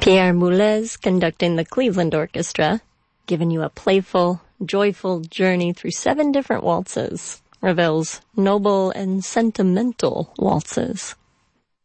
Pierre Boulez conducting the Cleveland Orchestra, giving you a playful, joyful journey through 7 different waltzes, Ravel's noble and sentimental waltzes.